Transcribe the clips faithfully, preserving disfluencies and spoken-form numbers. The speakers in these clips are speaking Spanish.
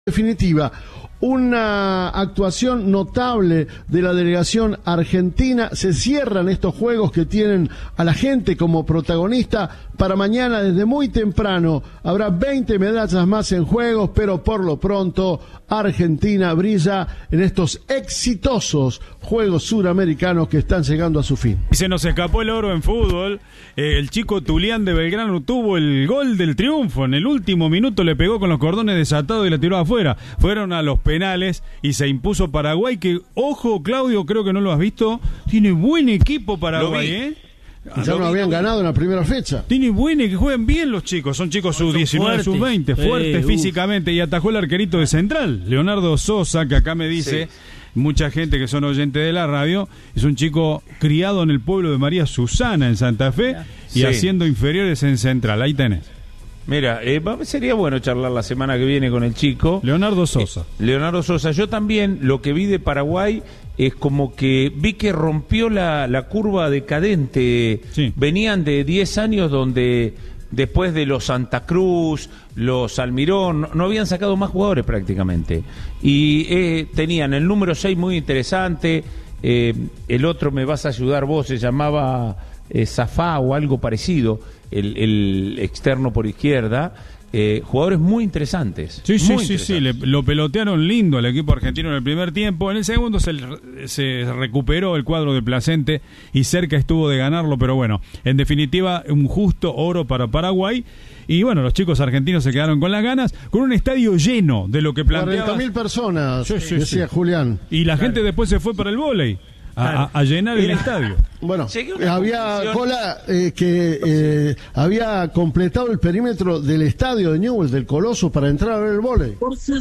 definitiva, una actuación notable de la delegación argentina. Se cierran estos juegos que tienen a la gente como protagonista. Para mañana, desde muy temprano, habrá veinte medallas más en juegos, pero por lo pronto Argentina brilla en estos exitosos Juegos Suramericanos que están llegando a su fin. Se nos escapó el oro en fútbol. Eh, el chico Tulián de Belgrano tuvo el gol del triunfo. En el último minuto le pegó con los cordones desatados y la tiró afuera. Fueron a los penales y se impuso Paraguay, que, ojo, Claudio, creo que no lo has visto, tiene buen equipo Paraguay, ¿eh? Ya no habían ganado en la primera fecha. Tiene buenos, que juegan bien los chicos. Son chicos sub diecinueve, sub veinte, fuertes eh, físicamente. Y atajó el arquerito de Central, Leonardo Sosa, que acá me dice sí. mucha gente que son oyentes de la radio. Es un chico criado en el pueblo de María Susana, en Santa Fe, y sí. haciendo inferiores en Central. Ahí tenés. Mira, eh, sería bueno charlar la semana que viene con el chico Leonardo Sosa. Eh, Leonardo Sosa. Yo también lo que vi de Paraguay es como que vi que rompió la, la curva decadente. Sí. Venían de diez años donde después de los Santa Cruz, los Almirón, no habían sacado más jugadores prácticamente. Y eh, tenían el número seis muy interesante, eh, el otro, me vas a ayudar vos, se llamaba eh, Zafá o algo parecido. El, el externo por izquierda, eh, jugadores muy interesantes. Sí, sí, muy sí, interesantes. sí, le, lo pelotearon lindo al equipo argentino en el primer tiempo. En el segundo se, se recuperó el cuadro de Placente y cerca estuvo de ganarlo, pero bueno, en definitiva, un justo oro para Paraguay. Y bueno, los chicos argentinos se quedaron con las ganas, con un estadio lleno de lo que planteaba. cuarenta mil personas, sí, sí, decía sí. Julián. Y la gente después se fue para el vóley. A, a, a llenar el estadio. Bueno, había cola eh, que eh, había completado el perímetro del estadio de Newell's, del Coloso, para entrar a ver el vóley.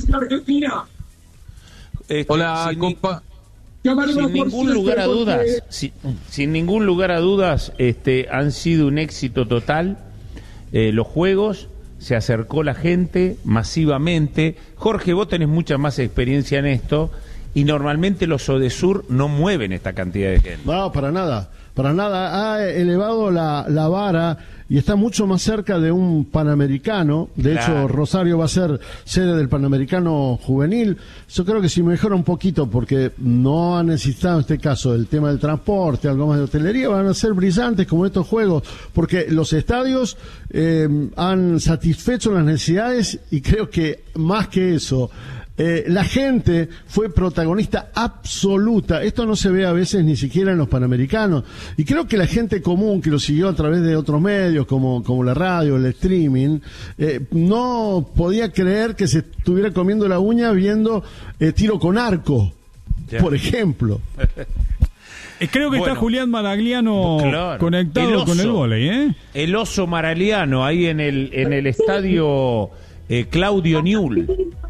Este, Hola, sin, compa. Sin ningún lugar a dudas, sin, sin ningún lugar a dudas, este, han sido un éxito total. Eh, los juegos, se acercó la gente masivamente. Jorge, vos tenés mucha más experiencia en esto. Y normalmente los Odesur no mueven esta cantidad de gente. No, para nada, para nada. Ha elevado la, la vara y está mucho más cerca de un Panamericano. De claro. hecho, Rosario va a ser sede del Panamericano Juvenil. Yo creo que si mejora un poquito, porque no ha necesitado en este caso el tema del transporte, algo más de hotelería, van a ser brillantes como estos juegos, porque los estadios eh, han satisfecho las necesidades y creo que más que eso, Eh, la gente fue protagonista absoluta. Esto no se ve a veces ni siquiera en los Panamericanos. Y creo que la gente común que lo siguió a través de otros medios, como, como la radio, el streaming, eh, no podía creer que se estuviera comiendo la uña viendo eh, tiro con arco, yeah. por ejemplo. Creo que bueno, está Julián Maragliano claro. conectado con el vóley, ¿eh? El oso Maragliano, ahí en el, en el estadio eh, Claudio Newell.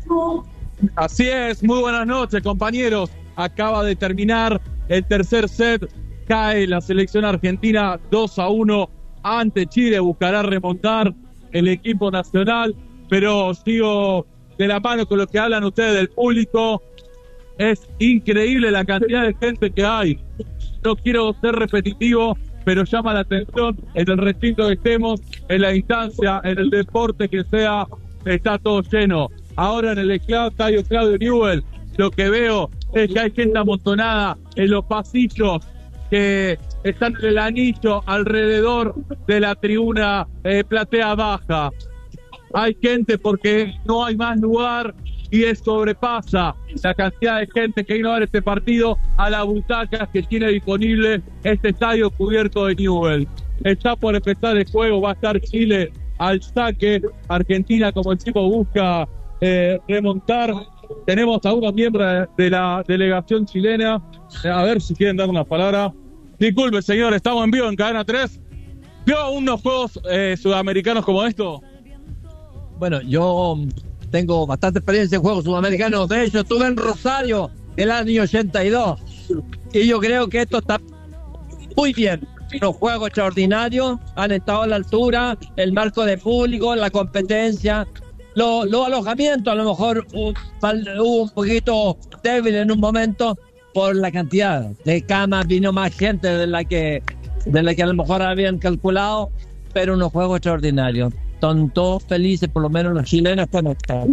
Así es, muy buenas noches, compañeros. Acaba de terminar el tercer set, cae la selección argentina dos a uno ante Chile, buscará remontar el equipo nacional, pero sigo de la mano con lo que hablan ustedes del público. Es increíble la cantidad de gente que hay. No quiero ser repetitivo, pero llama la atención en el recinto que estemos, en la instancia, en el deporte que sea, está todo lleno. Ahora en el estadio Claudio Newell, lo que veo es que hay gente amontonada en los pasillos que están en el anillo alrededor de la tribuna eh, platea baja. Hay gente porque no hay más lugar y es sobrepasa la cantidad de gente que vino a ver este partido a las butacas que tiene disponible este estadio cubierto de Newell. Está por empezar el juego, va a estar Chile al saque. Argentina, como decimos, busca Eh, remontar. Tenemos a unos miembros de la delegación chilena, a ver si quieren dar una palabra. Disculpe, señor, estamos en vivo en Cadena tres. ¿Vio unos juegos eh, sudamericanos como esto? Bueno, yo tengo bastante experiencia en juegos sudamericanos. De hecho, estuve en Rosario el año ochenta y dos y yo creo que esto está muy bien. Los juegos extraordinarios han estado a la altura, el marco de público, la competencia. Los lo alojamientos a lo mejor hubo uh, un poquito débil en un momento por la cantidad de camas, vino más gente de la que de la que a lo mejor habían calculado, pero unos juegos extraordinarios. Están todos felices, por lo menos los chilenos están acá.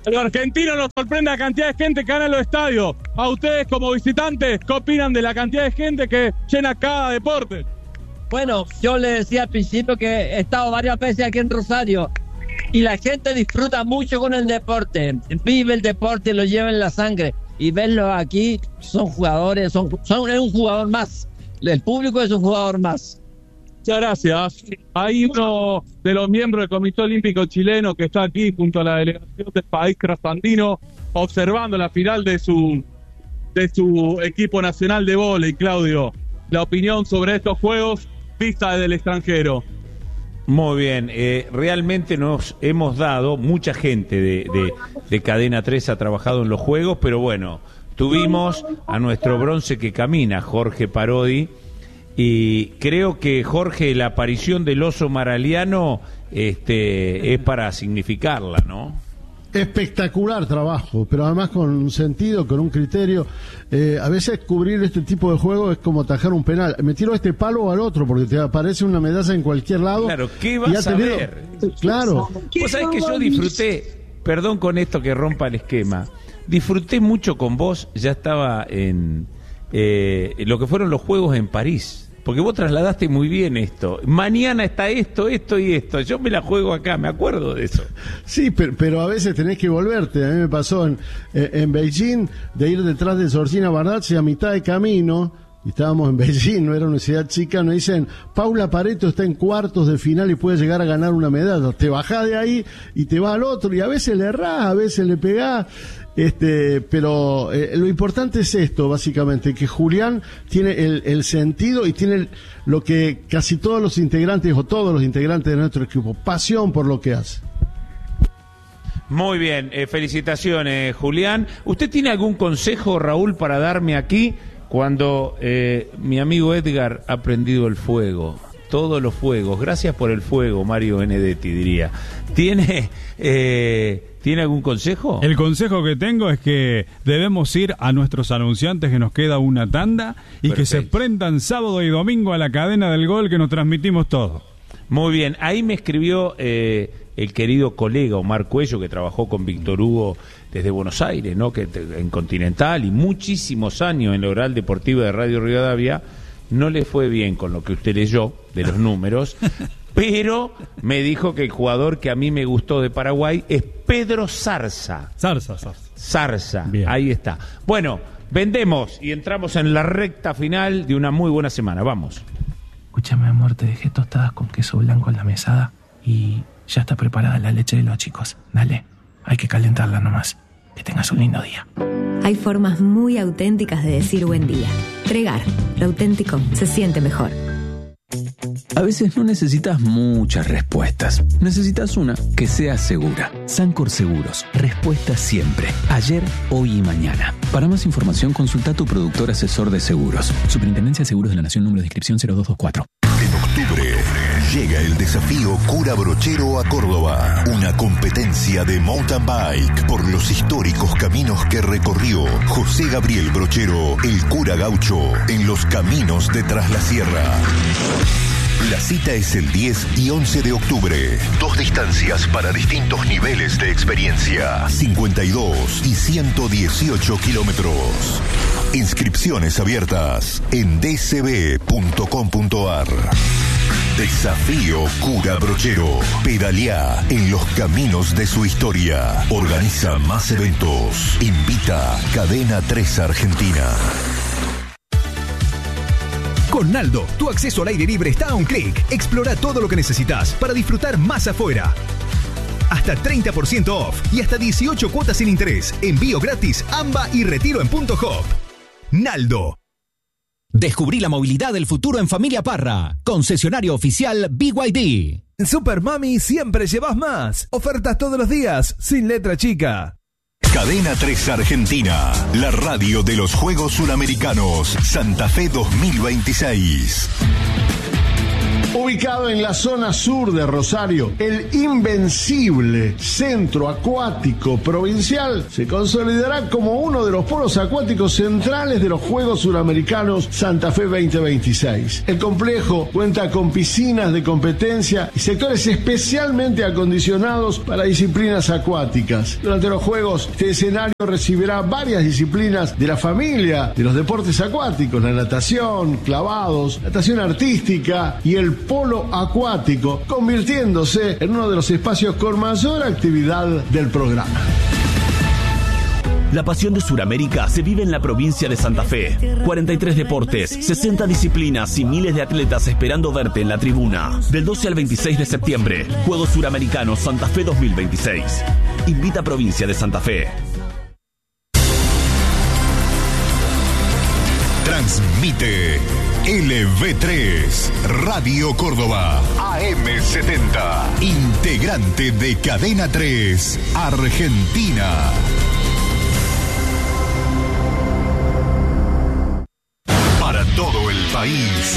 Los argentinos nos sorprende la cantidad de gente que gana en los estadios. A ustedes como visitantes, ¿qué opinan de la cantidad de gente que llena cada deporte? Bueno, yo le decía al principio que he estado varias veces aquí en Rosario y la gente disfruta mucho con el deporte, vive el deporte, lo lleva en la sangre, y verlo aquí, son jugadores, son, son es un jugador más, el público es un jugador más. Muchas gracias. Hay uno de los miembros del Comité Olímpico Chileno que está aquí junto a la delegación del país trasandino observando la final de su de su equipo nacional de vóley. Claudio, la opinión sobre estos juegos vista desde el extranjero. Muy bien, eh, realmente nos hemos dado, mucha gente de, de, de Cadena tres ha trabajado en los juegos, pero bueno, tuvimos a nuestro bronce que camina, Jorge Parodi, y creo que, Jorge, la aparición del oso maraliano este, es para significarla, ¿no? Espectacular trabajo, pero además con un sentido, con un criterio. Eh, a veces cubrir este tipo de juego es como atajar un penal. Me tiro a este palo o al otro, porque te aparece una medalla en cualquier lado. Claro, ¿qué vas a ver? Claro. Vos sabés que yo disfruté, perdón con esto que rompa el esquema, disfruté mucho con vos, ya estaba en eh, lo que fueron los Juegos en París. Porque vos trasladaste muy bien esto. Mañana está esto, esto y esto. Yo me la juego acá, me acuerdo de eso. Sí, pero, pero a veces tenés que volverte. A mí me pasó en, en Beijing de ir detrás de Georgina Bardazzi a mitad de camino. Y estábamos en Beijing, no era una ciudad chica. Nos dicen, Paula Pareto está en cuartos de final y puede llegar a ganar una medalla. Te bajás de ahí y te vas al otro. Y a veces le errás, a veces le pegás. Este, pero eh, lo importante es esto, básicamente, que Julián tiene el, el sentido y tiene el, lo que casi todos los integrantes o todos los integrantes de nuestro equipo, pasión por lo que hace. Muy bien, eh, felicitaciones, Julián. ¿Usted tiene algún consejo, Raúl, para darme aquí cuando eh, mi amigo Edgar ha prendido el fuego? Todos los fuegos. Gracias por el fuego, Mario Benedetti, diría. ¿Tiene... Eh, ¿Tiene algún consejo? El consejo que tengo es que debemos ir a nuestros anunciantes, que nos queda una tanda, y Perfecto. Que se prendan sábado y domingo a la cadena del gol, que nos transmitimos todo. Muy bien, ahí me escribió eh, el querido colega Omar Cuello, que trabajó con Víctor Hugo desde Buenos Aires, ¿no? Que en Continental y muchísimos años en la Oral Deportiva de Radio Rivadavia. No le fue bien con lo que usted leyó de los números. Pero me dijo que el jugador que a mí me gustó de Paraguay es Pedro Zarza. Zarza, Zarza. Zarza, ahí está. Bueno, vendemos y entramos en la recta final de una muy buena semana. Vamos. Escúchame, amor, te dejé tostadas con queso blanco en la mesada y ya está preparada la leche de los chicos. Dale, hay que calentarla nomás. Que tengas un lindo día. Hay formas muy auténticas de decir buen día. Tregar, lo auténtico se siente mejor. A veces no necesitas muchas respuestas. Necesitas una que sea segura. Sancor Seguros. Respuesta siempre. Ayer, hoy y mañana. Para más información, consulta a tu productor asesor de seguros. Superintendencia de Seguros de la Nación, número de inscripción cero dos dos cuatro. En octubre llega el desafío Cura Brochero a Córdoba. Una competencia de mountain bike por los históricos caminos que recorrió José Gabriel Brochero, el cura gaucho, en los caminos de Tras la Sierra. La cita es el diez y once de octubre. Dos distancias para distintos niveles de experiencia. cincuenta y dos y ciento dieciocho kilómetros. Inscripciones abiertas en d c b punto com punto a r. Desafío Cura Brochero. Pedalea en los caminos de su historia. Organiza más eventos. Invita Cadena tres Argentina. Con Naldo, tu acceso al aire libre está a un clic. Explora todo lo que necesitas para disfrutar más afuera. Hasta treinta por ciento off y hasta dieciocho cuotas sin interés. Envío gratis, AMBA y retiro en Punto Hop. Naldo. Descubrí la movilidad del futuro en Familia Parra. Concesionario oficial B Y D. En Super Mami siempre llevas más. Ofertas todos los días, sin letra chica. Cadena tres Argentina, la radio de los Juegos Suramericanos Santa Fe dos mil veintiséis. Ubicado en la zona sur de Rosario, el invencible Centro Acuático Provincial se consolidará como uno de los polos acuáticos centrales de los Juegos Suramericanos Santa Fe veinte veintiséis. El complejo cuenta con piscinas de competencia y sectores especialmente acondicionados para disciplinas acuáticas. Durante los Juegos, este escenario recibirá varias disciplinas de la familia de los deportes acuáticos: la natación, clavados, natación artística y el polo acuático, convirtiéndose en uno de los espacios con mayor actividad del programa. La pasión de Suramérica se vive en la provincia de Santa Fe. cuarenta y tres deportes, sesenta disciplinas y miles de atletas esperando verte en la tribuna. Del doce al veintiséis de septiembre, Juegos Suramericanos Santa Fe dos mil veintiséis. Invita a Provincia de Santa Fe. Transmite L V tres, Radio Córdoba, A M setenta, integrante de Cadena tres, Argentina. Para todo el país,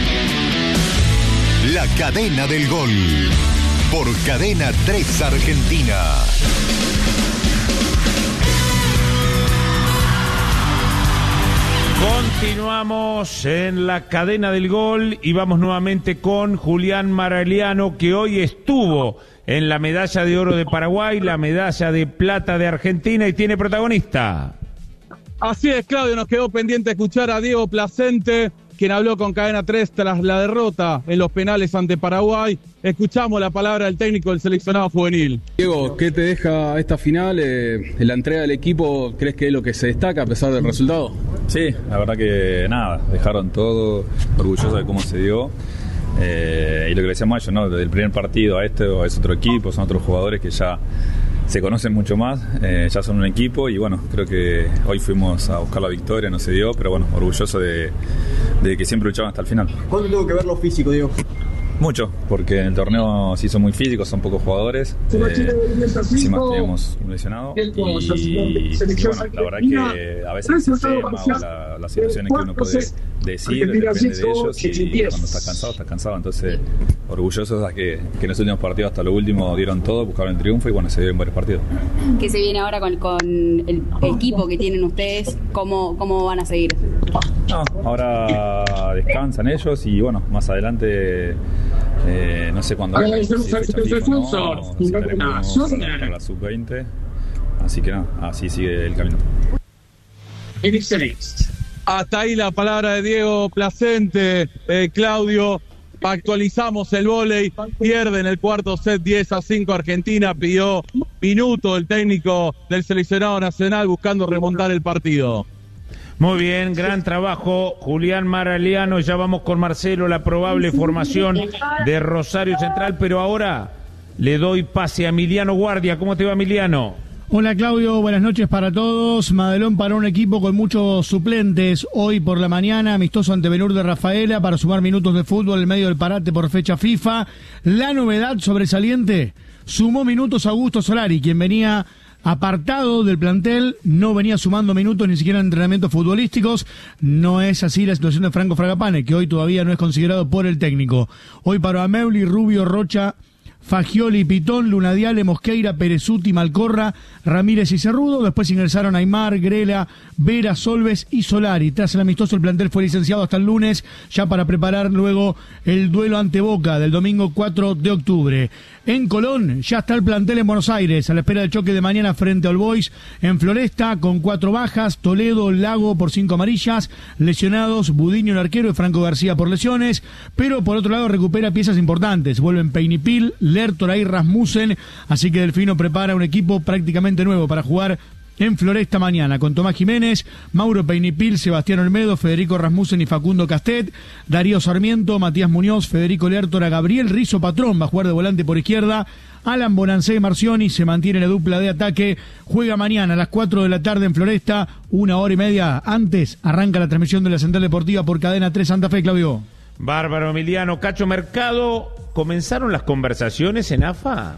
la cadena del gol, por Cadena tres Argentina. Continuamos en la cadena del gol y vamos nuevamente con Julián Maragliano, que hoy estuvo en la medalla de oro de Paraguay, la medalla de plata de Argentina y tiene protagonista. Así es, Claudio, nos quedó pendiente escuchar a Diego Placente, quien habló con Cadena tres tras la derrota en los penales ante Paraguay. Escuchamos la palabra del técnico del seleccionado juvenil. Diego, ¿qué te deja esta final? Eh, ¿La entrega del equipo crees que es lo que se destaca a pesar del resultado? Sí, la verdad que nada, dejaron todo, orgullosos de cómo se dio. Eh, y lo que le decíamos a ellos, ¿no? Desde el primer partido a este o a ese otro equipo, son otros jugadores que ya se conocen mucho más, eh, ya son un equipo y bueno, creo que hoy fuimos a buscar la victoria, no se dio, pero bueno, orgulloso de, de que siempre luchaban hasta el final. ¿Cuánto tuvo que ver lo físico, Diego? Mucho, porque en el torneo se hizo muy físico, son pocos jugadores, eh, encima teníamos un lesionado y, y bueno, la verdad que a veces se hace más la, las situaciones que uno puede decir, depende de ellos y cuando estás cansado, estás cansado, entonces orgullosos de que, que en los últimos partidos hasta lo último dieron todo, buscaron el triunfo y bueno, se dieron varios partidos. ¿Qué se viene ahora con, con el equipo que tienen ustedes? ¿Cómo, cómo van a seguir? No, ahora descansan ellos y bueno, más adelante eh, no sé cuándo si para la sub veinte, así que no, así sigue el camino. Hasta ahí la palabra de Diego Placente. eh, Claudio, actualizamos el vóley, pierde en el cuarto set diez a cinco Argentina, pidió minuto el técnico del seleccionado nacional buscando remontar el partido. Muy bien, gran trabajo, Julián Maragliano. Ya vamos con Marcelo, la probable formación de Rosario Central, pero ahora le doy pase a Emiliano Guardia. ¿Cómo te va, Emiliano? Hola, Claudio, buenas noches para todos. Madelón para un equipo con muchos suplentes. Hoy por la mañana, amistoso ante Benur de Rafaela para sumar minutos de fútbol en medio del parate por fecha FIFA. La novedad sobresaliente, sumó minutos Augusto Solari, quien venía apartado del plantel, no venía sumando minutos ni siquiera en entrenamientos futbolísticos. No es así la situación de Franco Fragapane, que hoy todavía no es considerado por el técnico. Hoy para Ameuli, Rubio, Rocha, Fagioli, Pitón, Lunadiale, Mosqueira, Perezuti, Malcorra, Ramírez y Cerrudo. Después ingresaron Aymar, Grela, Vera, Solves y Solari. Tras el amistoso, el plantel fue licenciado hasta el lunes, ya para preparar luego el duelo ante Boca del domingo cuatro de octubre. En Colón ya está el plantel en Buenos Aires, a la espera del choque de mañana frente al Boys. En Floresta, con cuatro bajas, Toledo, Lago por cinco amarillas, lesionados, Budiño el arquero y Franco García por lesiones, pero por otro lado recupera piezas importantes. Vuelven Peinipil, Lertora y Rasmussen, así que Delfino prepara un equipo prácticamente nuevo para jugar en Floresta mañana, con Tomás Jiménez, Mauro Peinipil, Sebastián Olmedo, Federico Rasmussen y Facundo Castet, Darío Sarmiento, Matías Muñoz, Federico Lertora, Gabriel Rizo Patrón va a jugar de volante por izquierda, Alan Bonancé y Marcioni se mantiene la dupla de ataque. Juega mañana a las cuatro de la tarde en Floresta, una hora y media antes arranca la transmisión de la Central Deportiva por Cadena tres Santa Fe, Claudio. Bárbaro, Emiliano. Cacho Mercado, ¿comenzaron las conversaciones en A F A?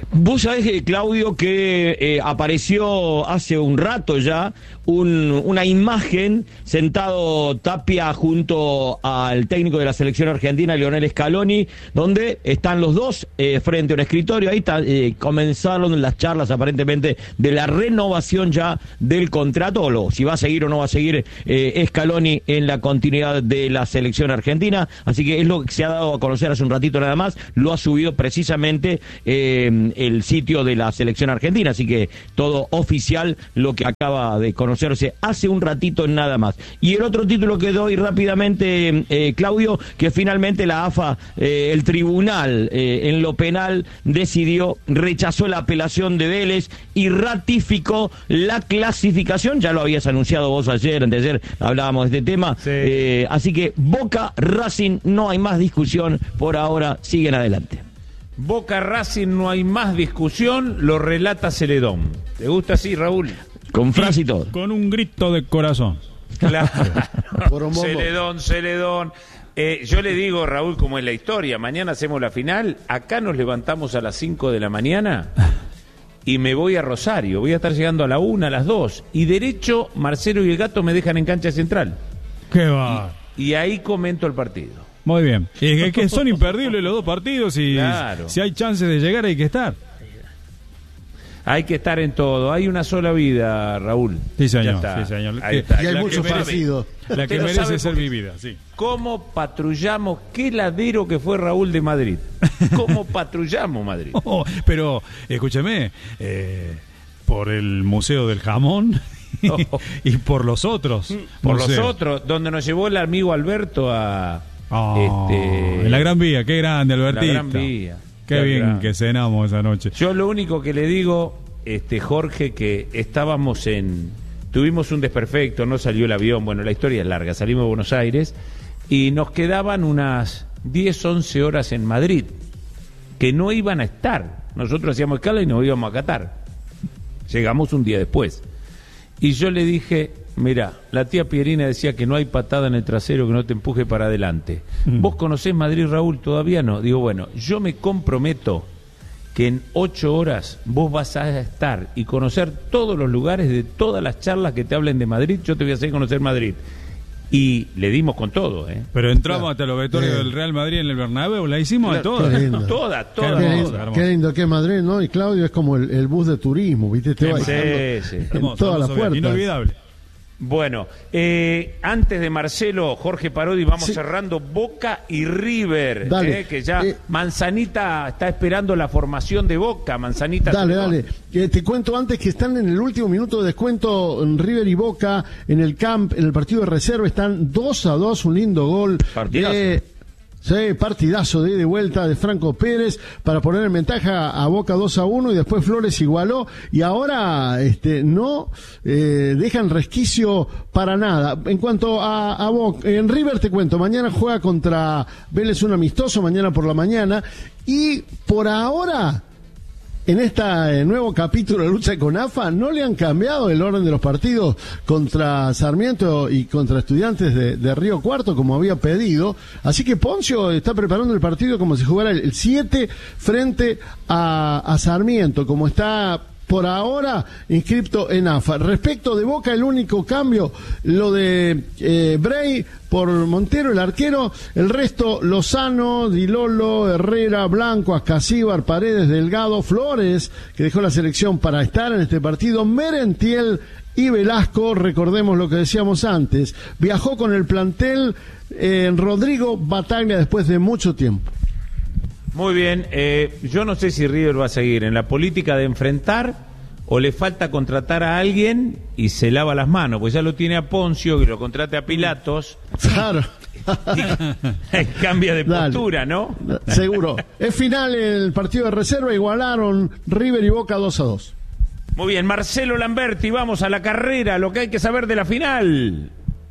Vos sabés, Claudio, que eh, apareció hace un rato ya un, una imagen sentado Tapia junto al técnico de la selección argentina, Lionel Scaloni, donde están los dos eh, frente a un escritorio. Ahí está, eh, comenzaron las charlas aparentemente de la renovación ya del contrato, o lo, si va a seguir o no va a seguir eh, Scaloni en la continuidad de la selección argentina. Así que es lo que se ha dado a conocer hace un ratito nada más, lo ha subido precisamente eh, el sitio de la selección argentina, así que todo oficial lo que acaba de conocerse hace un ratito nada más. Y el otro título que doy rápidamente, eh, Claudio, que finalmente la A F A, eh, el tribunal eh, en lo penal decidió, rechazó la apelación de Vélez y ratificó la clasificación. Ya lo habías anunciado vos ayer, anteayer hablábamos de este tema, sí. eh, así que Boca, Racing, no hay más discusión, por ahora siguen adelante. Boca Racing, no hay más discusión, lo relata Celedón. ¿Te gusta así, Raúl? Con frase y todo. Con un grito de corazón. Claro. Celedón, Celedón. Eh, yo le digo, Raúl, como es la historia, mañana hacemos la final, acá nos levantamos a las cinco de la mañana y me voy a Rosario. Voy a estar llegando a la una, a las dos. Y derecho, Marcelo y el Gato me dejan en cancha central. ¡Qué va! Y, y ahí comento el partido. Muy bien. Y es que son imperdibles los dos partidos y claro. Si hay chances de llegar hay que estar. Hay que estar en todo. Hay una sola vida, Raúl. Sí, señor. Sí, señor. Ahí está. Y hay mucho parecido. La que merece ser vivida, sí. ¿Cómo patrullamos? Qué ladero que fue Raúl de Madrid. ¿Cómo patrullamos Madrid? Oh, pero, escúchame, eh, por el Museo del Jamón... y, oh. y por los otros. Por museos. Los otros, donde nos llevó el amigo Alberto a... Oh, este, en la Gran Vía, qué grande, Albertito. La Gran Vía. Qué, qué bien grande. Que cenamos esa noche. Yo lo único que le digo, este Jorge, que estábamos en... Tuvimos un desperfecto, no salió el avión, bueno, la historia es larga, salimos de Buenos Aires y nos quedaban unas diez, once horas en Madrid, que no iban a estar. Nosotros hacíamos escala y nos íbamos a Qatar. Llegamos un día después. Y yo le dije, mira, la tía Pierina decía que no hay patada en el trasero que no te empuje para adelante. Mm. ¿Vos conocés Madrid, Raúl? Todavía no. Digo, bueno, yo me comprometo que en ocho horas vos vas a estar y conocer todos los lugares de todas las charlas que te hablen de Madrid. Yo te voy a hacer conocer Madrid. Y le dimos con todo, ¿eh? Pero entramos claro. hasta los vestuarios sí. del Real Madrid en el Bernabéu, la hicimos claro. a todas. Toda, toda. Qué lindo, qué lindo que es Madrid, ¿no? Y Claudio es como el, el bus de turismo, ¿viste? Te va sí, sí. en hermoso, toda la puerta. Inolvidable. Bueno, eh, antes de Marcelo, Jorge Parodi, vamos sí. cerrando Boca y River, eh, que ya eh, Manzanita está esperando la formación de Boca. Manzanita. Dale, dale. Eh, te cuento antes que están en el último minuto de descuento en River y Boca en el camp, en el partido de reserva, están dos a dos, un lindo gol. Partidazo. Eh, Sí, partidazo de, de vuelta de Franco Pérez para poner en ventaja a Boca dos a uno y después Flores igualó y ahora este no eh, dejan resquicio para nada. En cuanto a, a Boca, en River te cuento, mañana juega contra Vélez un amistoso, mañana por la mañana, y por ahora en este nuevo capítulo de lucha con A F A no le han cambiado el orden de los partidos contra Sarmiento y contra Estudiantes de, de Río Cuarto como había pedido, así que Poncio está preparando el partido como si jugara el siete frente a, a Sarmiento, como está por ahora inscripto en A F A. Respecto de Boca, el único cambio, lo de eh, Bray por Montero, el arquero, el resto Lozano, Di Lolo, Herrera, Blanco, Ascasíbar, Paredes, Delgado, Flores, que dejó la selección para estar en este partido, Merentiel y Velasco. Recordemos lo que decíamos antes, viajó con el plantel eh, Rodrigo Bataglia después de mucho tiempo. Muy bien, eh, yo no sé si River va a seguir en la política de enfrentar o le falta contratar a alguien y se lava las manos, pues ya lo tiene a Poncio, que lo contrate a Pilatos. Claro. Y, y cambia de postura, Dale. ¿No? Seguro. Es final el partido de reserva, igualaron River y Boca dos a dos. Muy bien, Marcelo Lamberti, vamos a la carrera, lo que hay que saber de la final.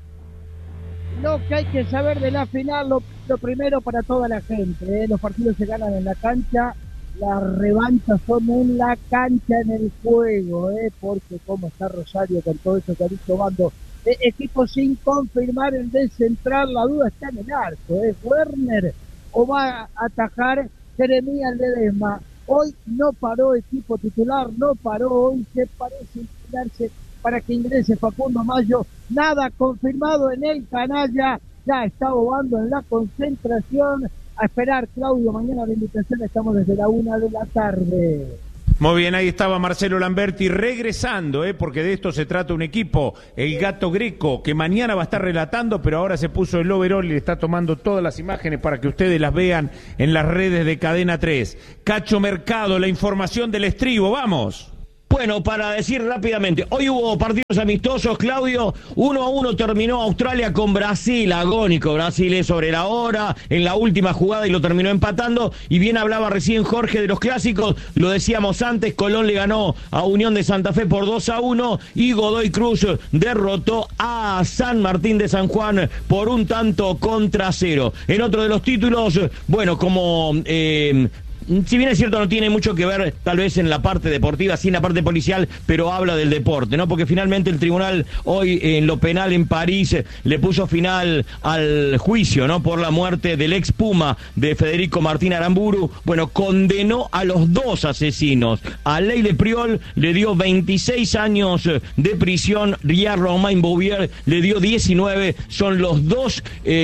Lo que hay que saber de la final, lo, lo primero para toda la gente, ¿eh? Los partidos se ganan en la cancha, las revanchas son en la cancha, en el juego, ¿eh? Porque como está Rosario con todo eso que ha dicho Bando, eh, equipo sin confirmar el de central, la duda está en el arco, ¿eh? Werner o va a atajar Jeremías Ledesma. Hoy no paró equipo titular, no paró hoy, se parece inclinarse para que ingrese Facundo Mayo. Nada confirmado en el canalla, ya está bobando en la concentración. A esperar, Claudio, mañana la invitación, estamos desde la una de la tarde. Muy bien, ahí estaba Marcelo Lamberti regresando, ¿eh? Porque de esto se trata un equipo, el Gato Greco, que mañana va a estar relatando, pero ahora se puso el overall y le está tomando todas las imágenes para que ustedes las vean en las redes de Cadena tres. Cacho Mercado, la información del estribo, vamos. Bueno, para decir rápidamente, hoy hubo partidos amistosos, Claudio, uno a uno terminó Australia con Brasil, agónico, Brasil es sobre la hora, en la última jugada y lo terminó empatando, y bien hablaba recién Jorge de los clásicos, lo decíamos antes, Colón le ganó a Unión de Santa Fe por dos a uno, y Godoy Cruz derrotó a San Martín de San Juan por un tanto contra cero. En otro de los títulos, bueno, como... Eh, si bien es cierto no tiene mucho que ver tal vez en la parte deportiva, sí en la parte policial, pero habla del deporte, ¿no? Porque finalmente el tribunal hoy en lo penal en París le puso final al juicio, ¿no? Por la muerte del ex Puma de Federico Martín Aramburu. Bueno, condenó a los dos asesinos. A Leyle Priol le dio veintiséis años de prisión, Ria Romain Bouvier le dio diecinueve. Son los dos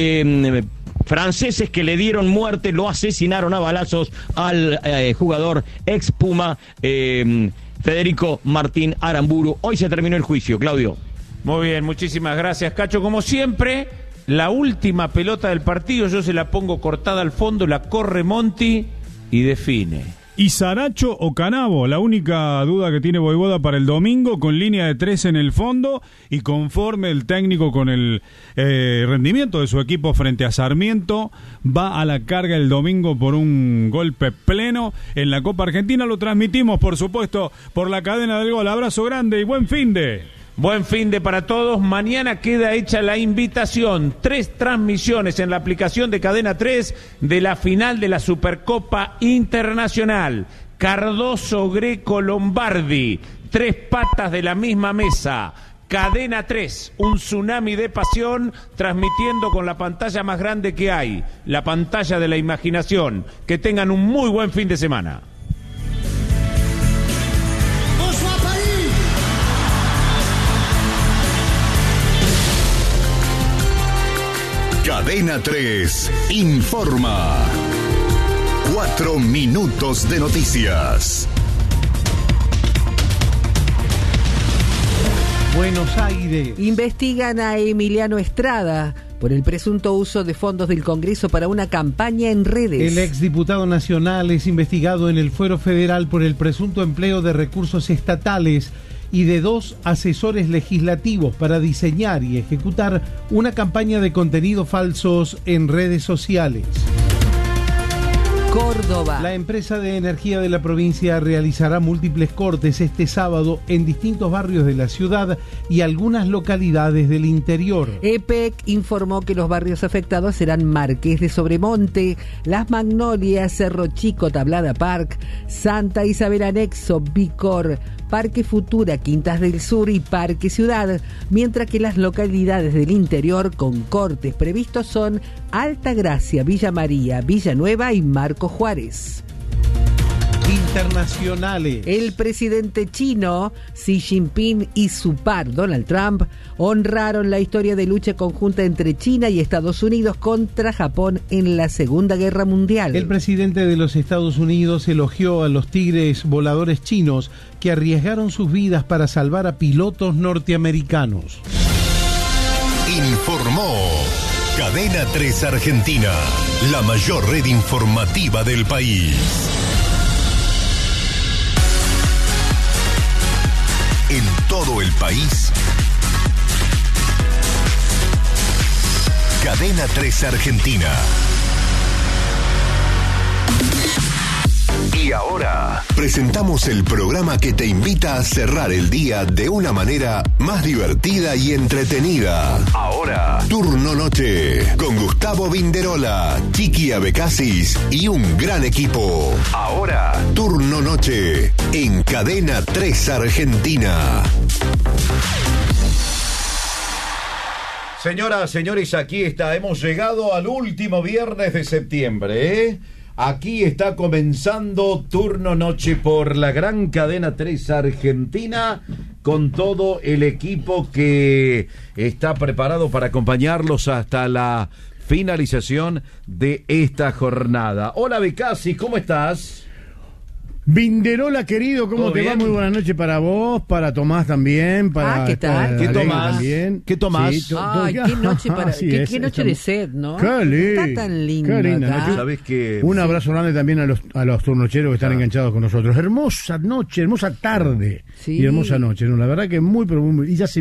eh, franceses que le dieron muerte, lo asesinaron a balazos al eh, jugador ex Puma eh, Federico Martín Aramburu. Hoy se terminó el juicio, Claudio. Muy bien, muchísimas gracias, Cacho. Como siempre, la última pelota del partido yo se la pongo cortada al fondo, la corre Monti y define. ¿Y Saracho o Canavo? La única duda que tiene Voivoda para el domingo, con línea de tres en el fondo y conforme el técnico con el eh, rendimiento de su equipo frente a Sarmiento, va a la carga el domingo por un golpe pleno en la Copa Argentina. Lo transmitimos, por supuesto, por la cadena del gol. Abrazo grande y buen fin de... Buen fin de para todos. Mañana queda hecha la invitación. Tres transmisiones en la aplicación de Cadena tres de la final de la Supercopa Internacional. Cardoso, Greco, Lombardi. Tres patas de la misma mesa. Cadena tres, un tsunami de pasión, transmitiendo con la pantalla más grande que hay. La pantalla de la imaginación. Que tengan un muy buen fin de semana. Cadena tres informa. Cuatro minutos de noticias. Buenos Aires. Investigan a Emiliano Estrada por el presunto uso de fondos del Congreso para una campaña en redes. El exdiputado nacional es investigado en el Fuero Federal por el presunto empleo de recursos estatales y de dos asesores legislativos para diseñar y ejecutar una campaña de contenidos falsos en redes sociales. Córdoba. La empresa de energía de la provincia realizará múltiples cortes este sábado en distintos barrios de la ciudad y algunas localidades del interior. EPEC informó que los barrios afectados serán Marqués de Sobremonte, Las Magnolias, Cerro Chico, Tablada Park, Santa Isabel Anexo, Vicor, Parque Futura, Quintas del Sur y Parque Ciudad, mientras que las localidades del interior con cortes previstos son Altagracia, Villa María, Villanueva y Marcos Juárez. Internacionales. El presidente chino Xi Jinping y su par Donald Trump honraron la historia de lucha conjunta entre China y Estados Unidos contra Japón en la Segunda Guerra Mundial. El presidente de los Estados Unidos elogió a los tigres voladores chinos que arriesgaron sus vidas para salvar a pilotos norteamericanos. Informó Cadena tres Argentina, la mayor red informativa del país. En todo el país, Cadena tres Argentina. Y ahora presentamos el programa que te invita a cerrar el día de una manera más divertida y entretenida. Ahora, Turno Noche, con Gustavo Vinderola, Chiqui Abecasis y un gran equipo. Ahora, Turno Noche, en Cadena tres Argentina. Señoras, señores, aquí está. Hemos llegado al último viernes de septiembre, ¿eh? Aquí está comenzando Turno Noche por la gran cadena tres Argentina, con todo el equipo que está preparado para acompañarlos hasta la finalización de esta jornada. Hola Becasi, ¿cómo estás? Vinderola, querido, ¿cómo te bien? va? Muy buenas noches para vos, para Tomás también. Para Ah, ¿qué tal? para ¿Qué Alegre tomás? también. ¿Qué tomás? Sí, to- Ay, to- qué noche, para, Sí, qué, es- qué noche es- de sed, ¿no? Qué lindo, Está tan lindo qué linda acá. noche. ¿Sabés que Un abrazo grande también a los, a los turnocheros que están Ah. enganchados con nosotros. Hermosa noche, hermosa tarde Sí. y hermosa noche, ¿no? La verdad que muy, pero muy, muy- y ya se